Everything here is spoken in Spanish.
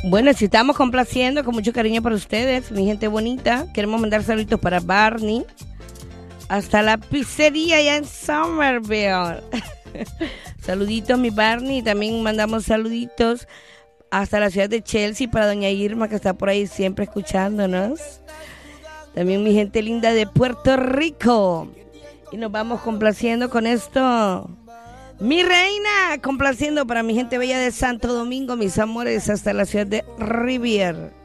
Bueno, si estamos complaciendo con mucho cariño para ustedes, mi gente bonita. Queremos mandar saluditos para Barney. Hasta la pizzería allá en Somerville. Saluditos, mi Barney. También mandamos saluditos hasta la ciudad de Chelsea para doña Irma, que está por ahí siempre escuchándonos. También mi gente linda de Puerto Rico. Y nos vamos complaciendo con esto. Mi reina, complaciendo para mi gente bella de Santo Domingo, mis amores, hasta la ciudad de Rivier.